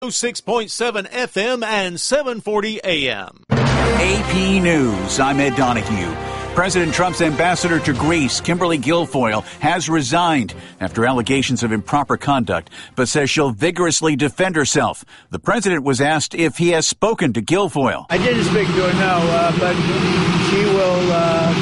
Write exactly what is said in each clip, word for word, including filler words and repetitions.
six point seven F M and seven forty A M. A P News, I'm Ed Donahue. President Trump's ambassador to Greece, Kimberly Guilfoyle, has resigned after allegations of improper conduct, but says she'll vigorously defend herself. The president was asked if he has spoken to Guilfoyle. I didn't speak to her, no, uh, but she will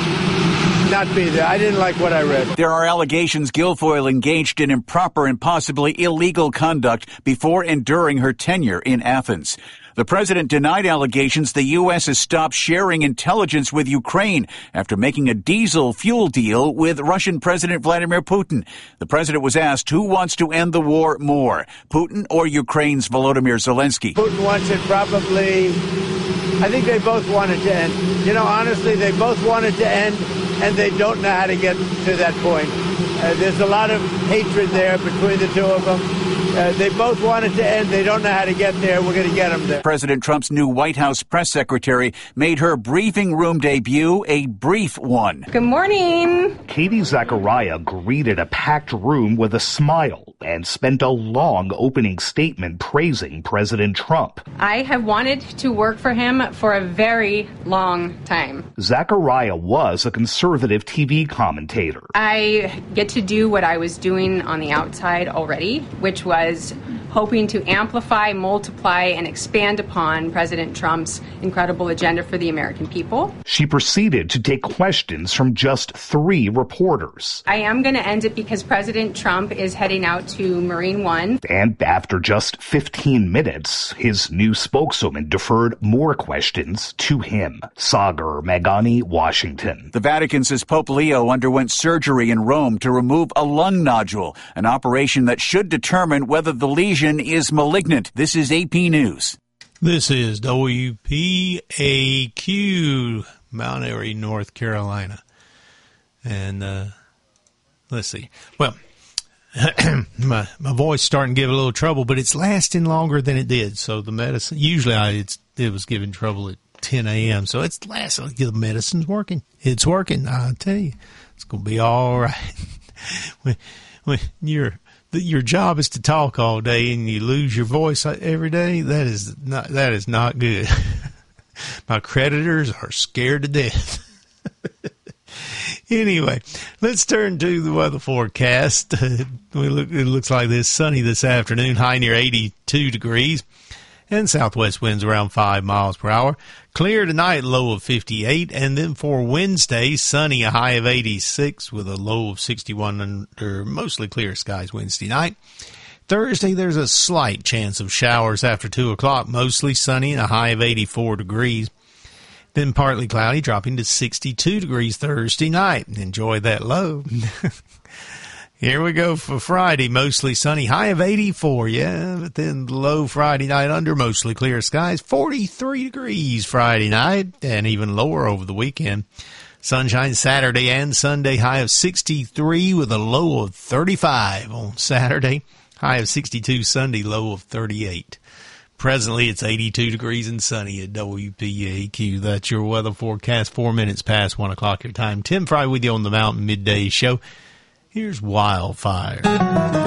uh, not be there. I didn't like what I read. There are allegations Guilfoyle engaged in improper and possibly illegal conduct before and during her tenure in Athens. The president denied allegations the U S has stopped sharing intelligence with Ukraine after making a diesel fuel deal with Russian President Vladimir Putin. The president was asked who wants to end the war more, Putin or Ukraine's Volodymyr Zelensky. Putin wants it probably. I think they both want it to end. You know, honestly, they both want it to end, and they don't know how to get to that point. Uh, there's a lot of hatred there between the two of them. Uh, they both want it to end. They don't know how to get there. We're going to get them there. President Trump's new White House press secretary made her briefing room debut a brief one. Good morning. Katie Zachariah greeted a packed room with a smile and spent a long opening statement praising President Trump. I have wanted to work for him for a very long time. Zachariah was a conservative T V commentator. I get to do what I was doing on the outside already, which was hoping to amplify, multiply, and expand upon President Trump's incredible agenda for the American people. She proceeded to take questions from just three reporters. I am going to end it because President Trump is heading out to Marine One. And after just fifteen minutes, his new spokeswoman deferred more questions to him. Sagar Meghani, Washington. The Vatican says Pope Leo underwent surgery in Rome to remove a lung nodule, an operation that should determine whether the lesion is malignant. This is A P News. This is W P A Q, Mount Airy, North Carolina. And uh, let's see. Well, my my voice starting to give a little trouble, but it's lasting longer than it did. So the medicine, usually I it's, it was giving trouble at ten a.m. So it's last. The medicine's working. It's working. I tell you, it's gonna be all right. when when you're your job is to talk all day and you lose your voice every day, that is not that is not good. My creditors are scared to death. Anyway, let's turn to the weather forecast. we look, it looks like this sunny this afternoon, high near eighty-two degrees, and southwest winds around five miles per hour. Clear tonight, low of fifty-eight, and then for Wednesday, sunny, a high of eighty-six with a low of sixty-one under mostly clear skies Wednesday night. Thursday, there's a slight chance of showers after two o'clock, mostly sunny and a high of eighty-four degrees. Then partly cloudy, dropping to sixty-two degrees Thursday night. Enjoy that low. Here we go for Friday, mostly sunny, high of eighty-four, yeah, but then low Friday night under mostly clear skies, forty-three degrees Friday night, and even lower over the weekend. Sunshine Saturday and Sunday, high of sixty-three with a low of thirty-five on Saturday, high of sixty-two Sunday, low of thirty-eight. Presently, it's eighty-two degrees and sunny at W P A Q. That's your weather forecast, four minutes past one o'clock your time. Tim Fry with you on the Mountain Midday Show. Here's Wildfire.